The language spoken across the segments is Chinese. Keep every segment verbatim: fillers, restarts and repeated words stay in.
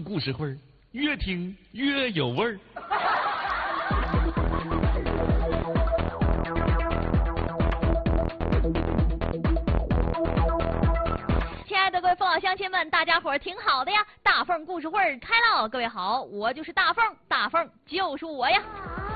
故事会儿，越听越有味儿。 亲爱的各位父老乡亲们，大家伙儿挺好的呀！大凤故事会儿开了，各位好，我就是大凤，大凤就是我呀。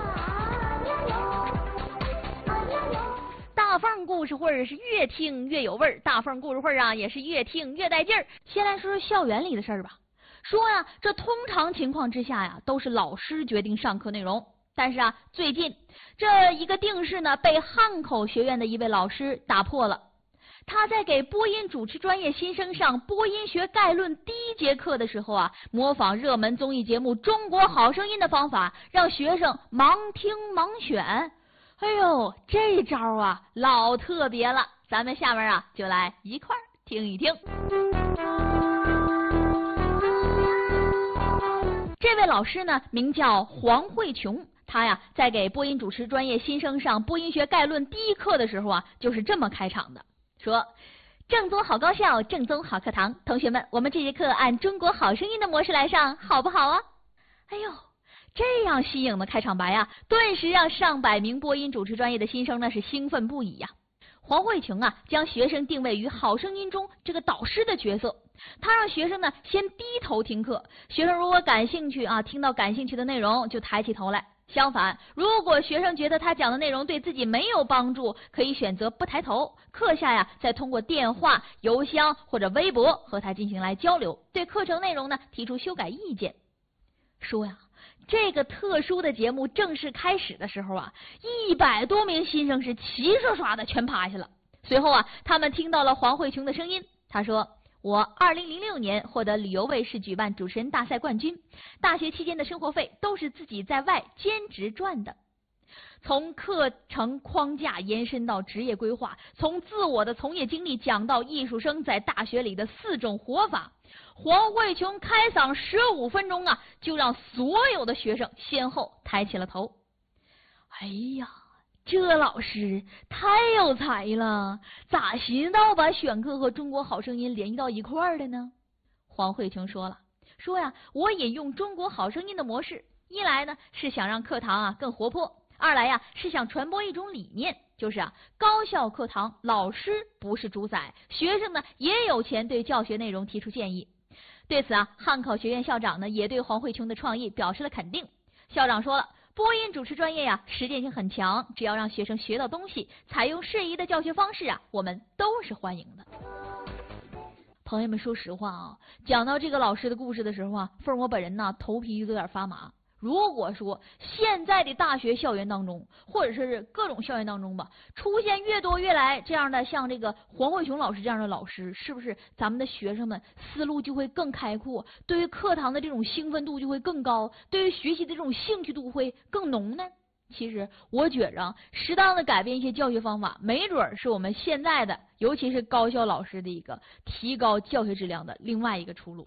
大凤故事会儿是越听越有味儿，大凤故事会儿啊也是越听越带劲儿。先来说说校园里的事儿吧。说呀，这通常情况之下呀，都是老师决定上课内容。但是啊，最近这一个定式呢，被汉口学院的一位老师打破了。他在给播音主持专业新生上播音学概论第一节课的时候啊，模仿热门综艺节目《中国好声音》的方法，让学生盲听盲选。哎呦，这招啊老特别了，咱们下面啊就来一块儿听一听。这位老师呢名叫黄慧琼，他呀在给播音主持专业新生上播音学概论第一课的时候啊，就是这么开场的，说正宗好高校，正宗好课堂，同学们，我们这节课按中国好声音的模式来上，好不好啊？哎呦，这样新颖的开场白啊，顿时让上百名播音主持专业的新生呢是兴奋不已呀。黄慧琼啊，将学生定位于好声音中这个导师的角色，他让学生呢先低头听课，学生如果感兴趣啊，听到感兴趣的内容就抬起头来。相反，如果学生觉得他讲的内容对自己没有帮助，可以选择不抬头，课下呀再通过电话、邮箱或者微博和他进行来交流，对课程内容呢提出修改意见。说呀，这个特殊的节目正式开始的时候啊，一百多名新生是齐刷刷的全趴下了。随后啊，他们听到了黄慧琼的声音，他说：我二零零六年获得旅游卫视举办主持人大赛冠军，大学期间的生活费都是自己在外兼职赚的。从课程框架延伸到职业规划，从自我的从业经历讲到艺术生在大学里的四种活法，黄慧琼开嗓十五分钟啊，就让所有的学生先后抬起了头。哎呀，这老师太有才了，咋寻思到把选课和中国好声音联系到一块儿的呢？黄慧琼说了，说呀，我引用中国好声音的模式，一来呢是想让课堂啊更活泼，二来呀是想传播一种理念，就是啊高校课堂老师不是主宰，学生呢也有权对教学内容提出建议。对此啊，汉口学院校长呢也对黄慧琼的创意表示了肯定。校长说了，播音主持专业呀，实践性很强，只要让学生学到东西，采用适宜的教学方式啊，我们都是欢迎的。朋友们，说实话啊，讲到这个老师的故事的时候啊，凤我本人呢头皮有点发麻。如果说现在的大学校园当中，或者是各种校园当中吧，出现越多越来这样的像这个黄慧琼老师这样的老师，是不是咱们的学生们思路就会更开阔，对于课堂的这种兴奋度就会更高，对于学习的这种兴趣度会更浓呢？其实我觉着适当的改变一些教学方法，没准是我们现在的尤其是高校老师的一个提高教学质量的另外一个出路。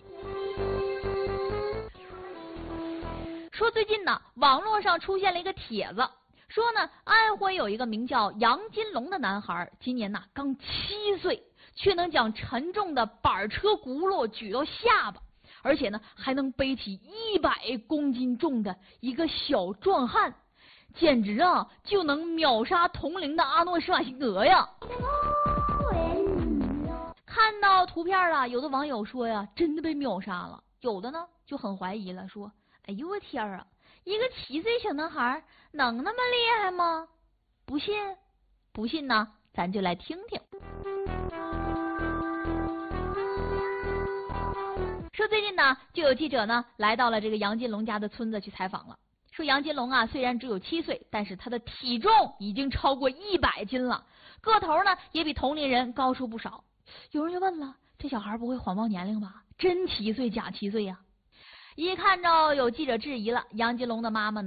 说最近呢，网络上出现了一个帖子，说呢，安徽有一个名叫杨金龙的男孩，今年呢刚七岁，却能将沉重的板车轱辘举到下巴，而且呢还能背起一百公斤重的一个小壮汉，简直啊就能秒杀同龄的阿诺施瓦辛格呀！看到图片啊，有的网友说呀，真的被秒杀了，有的呢就很怀疑了，说哎呦我天啊，一个七岁小男孩能那么厉害吗？不信，不信呢，咱就来听听。说最近呢，就有记者呢来到了这个杨金龙家的村子去采访了。说杨金龙啊，虽然只有七岁，但是他的体重已经超过一百斤了，个头呢也比同龄人高出不少。有人就问了，这小孩不会谎报年龄吧？真七岁假七岁呀？一看着有记者质疑了，杨金龙的妈妈呢